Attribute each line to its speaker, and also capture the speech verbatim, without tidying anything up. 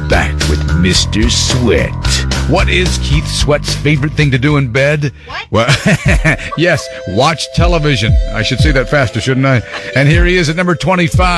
Speaker 1: back with Mister Sweat. What is Keith Sweat's favorite thing to do in bed?
Speaker 2: What?
Speaker 1: Well, yes, watch television. I should say that faster, shouldn't I? And here he is at number twenty-five.